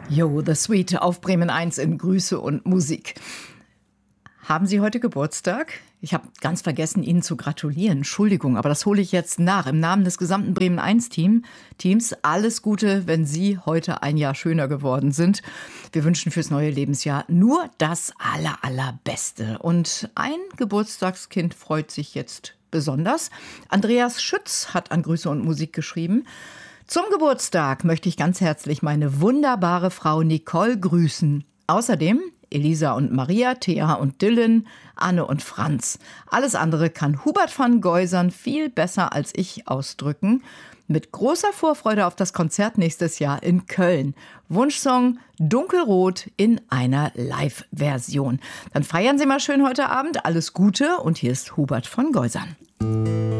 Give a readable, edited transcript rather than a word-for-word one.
Jo, The Sweet auf Bremen 1 in Grüße und Musik. Haben Sie heute Geburtstag? Ich habe ganz vergessen, Ihnen zu gratulieren. Entschuldigung, aber das hole ich jetzt nach. Im Namen des gesamten Bremen 1-Teams alles Gute, wenn Sie heute ein Jahr schöner geworden sind. Wir wünschen fürs neue Lebensjahr nur das Allerbeste. Und ein Geburtstagskind freut sich jetzt besonders. Andreas Schütz hat an Grüße und Musik geschrieben. Zum Geburtstag möchte ich ganz herzlich meine wunderbare Frau Nicole grüßen. Außerdem Elisa und Maria, Thea und Dylan, Anne und Franz. Alles andere kann Hubert van Geusern viel besser als ich ausdrücken. Mit großer Vorfreude auf das Konzert nächstes Jahr in Köln. Wunschsong Dunkelrot in einer Live-Version. Dann feiern Sie mal schön heute Abend. Alles Gute und hier ist Hubert van Geusern.